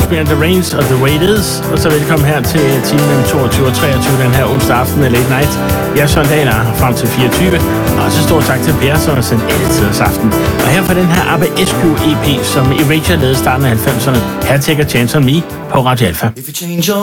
spiller The Rains og The Way It Is. Og så velkommen her til timen mellem 22 og 23 den her onsdag aften af Late Night. Jeg er Søren Dahl frem til 24. Og så stor tak til Per, som har sendt alle tiders aften. Og her for den her ABBA SQ EP, som Erasure lavede starten af 90'erne. Her tækker Chance on Me på Radio Alpha.